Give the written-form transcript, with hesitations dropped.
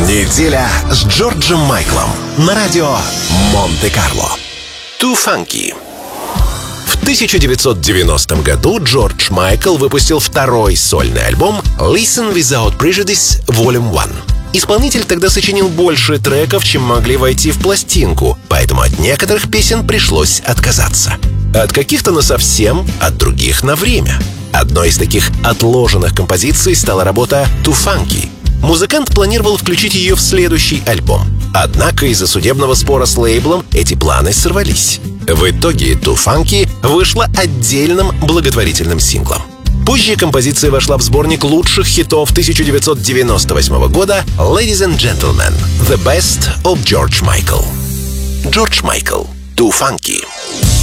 Неделя с Джорджем Майклом на радио Монте-Карло. Too Funky. В 1990 году Джордж Майкл выпустил второй сольный альбом Listen Without Prejudice Volume 1. Исполнитель тогда сочинил больше треков, чем могли войти в пластинку, поэтому от некоторых песен пришлось отказаться. От каких-то насовсем, от других на время. Одной из таких отложенных композиций стала работа Too Funky. Музыкант планировал включить ее в следующий альбом. Однако из-за судебного спора с лейблом эти планы сорвались. В итоге Too Funky вышла отдельным благотворительным синглом. Позже композиция вошла в сборник лучших хитов 1998 года «Ladies and Gentlemen, The Best of George Michael». Джордж Майкл, Too Funky.